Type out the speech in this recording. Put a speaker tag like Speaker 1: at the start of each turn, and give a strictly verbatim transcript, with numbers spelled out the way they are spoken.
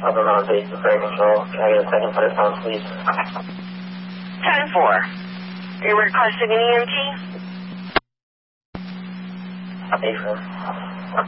Speaker 1: Upper Mountain Base to Freight Control. Can I get a second for this sound, please?
Speaker 2: ten four. Are you requesting an E M T?
Speaker 1: Affirm.